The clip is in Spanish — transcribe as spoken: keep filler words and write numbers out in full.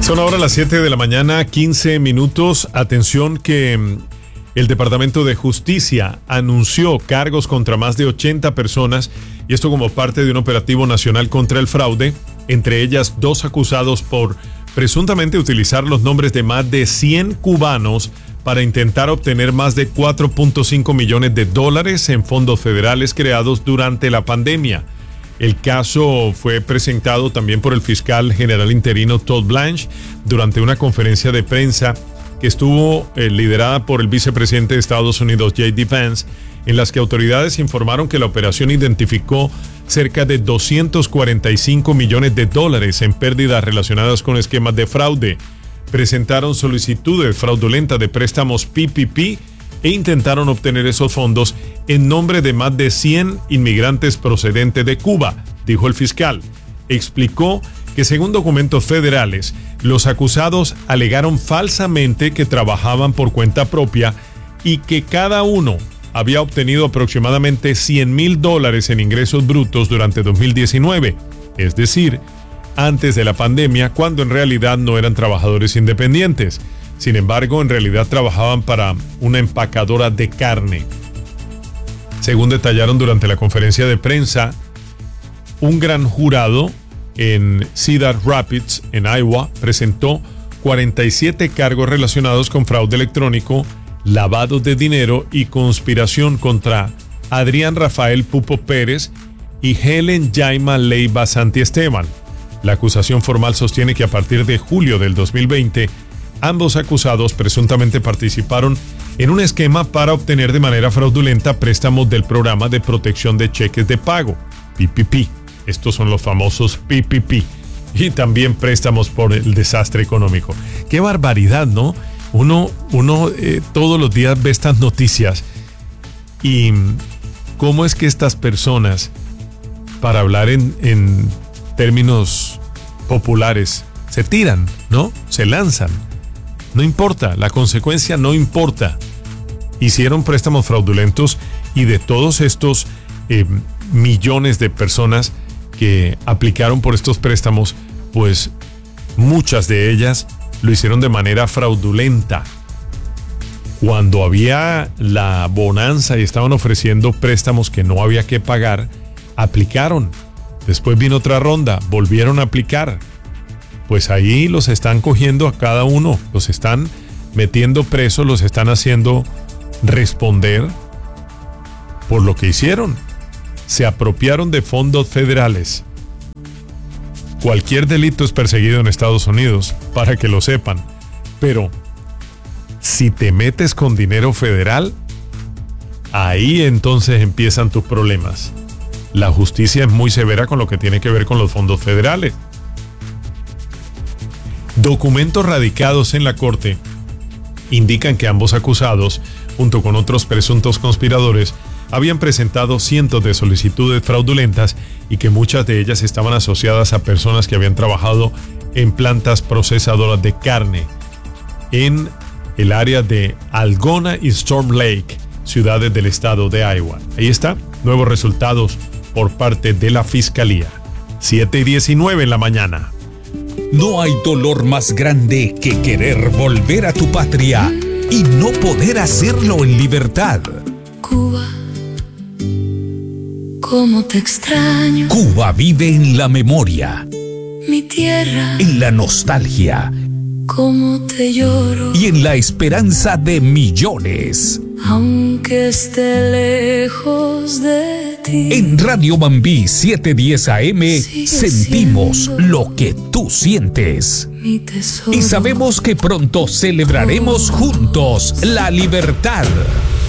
Son ahora las siete de la mañana, quince minutos. Atención que el Departamento de Justicia anunció cargos contra más de ochenta personas, y esto como parte de un operativo nacional contra el fraude, entre ellas dos acusados por presuntamente utilizar los nombres de más de cien cubanos para intentar obtener más de cuatro punto cinco millones de dólares en fondos federales creados durante la pandemia. El caso fue presentado también por el fiscal general interino Todd Blanche durante una conferencia de prensa que estuvo eh, liderada por el vicepresidente de Estados Unidos, J D Vance, en las que autoridades informaron que la operación identificó cerca de doscientos cuarenta y cinco millones de dólares en pérdidas relacionadas con esquemas de fraude. Presentaron solicitudes fraudulentas de préstamos P P P e intentaron obtener esos fondos en nombre de más de cien inmigrantes procedentes de Cuba, dijo el fiscal. Explicó que según documentos federales, los acusados alegaron falsamente que trabajaban por cuenta propia y que cada uno había obtenido aproximadamente cien mil dólares en ingresos brutos durante dos mil diecinueve, es decir, antes de la pandemia, cuando en realidad no eran trabajadores independientes. Sin embargo, en realidad trabajaban para una empacadora de carne. Según detallaron durante la conferencia de prensa, un gran jurado en Cedar Rapids, en Iowa, presentó cuarenta y siete cargos relacionados con fraude electrónico, lavado de dinero y conspiración contra Adrián Rafael Pupo Pérez y Helen Jaima Leiva Santiesteban. La acusación formal sostiene que a partir de julio del dos mil veinte, ambos acusados presuntamente participaron en un esquema para obtener de manera fraudulenta préstamos del Programa de Protección de Cheques de Pago, P P P. Estos son los famosos P P P. Y también préstamos por el desastre económico. ¡Qué barbaridad!, ¿no? Uno, uno eh, todos los días ve estas noticias. Y cómo es que estas personas, para hablar en, en términos populares, se tiran, ¿no? Se lanzan. No importa, la consecuencia no importa. Hicieron préstamos fraudulentos y de todos estos eh, millones de personas que aplicaron por estos préstamos, pues muchas de ellas lo hicieron de manera fraudulenta. Cuando había la bonanza y estaban ofreciendo préstamos que no había que pagar, aplicaron. Después vino otra ronda, volvieron a aplicar. Pues ahí los están cogiendo a cada uno, los están metiendo presos, los están haciendo responder por lo que hicieron. Se apropiaron de fondos federales. Cualquier delito es perseguido en Estados Unidos, para que lo sepan. Pero si te metes con dinero federal, ahí entonces empiezan tus problemas. La justicia es muy severa con lo que tiene que ver con los fondos federales. Documentos radicados en la corte indican que ambos acusados, junto con otros presuntos conspiradores, habían presentado cientos de solicitudes fraudulentas y que muchas de ellas estaban asociadas a personas que habían trabajado en plantas procesadoras de carne en el área de Algona y Storm Lake, ciudades del estado de Iowa. Ahí está, nuevos resultados por parte de la Fiscalía. siete y diecinueve en la mañana. No hay dolor más grande que querer volver a tu patria y no poder hacerlo en libertad. Cuba, cómo te extraño. Cuba vive en la memoria, mi tierra, en la nostalgia, cómo te lloro. Y en la esperanza de millones. Aunque esté lejos de ti. En Radio Mambí setecientos diez A M sentimos lo que tú sientes. Mi tesoro. Y sabemos que pronto celebraremos juntos la libertad.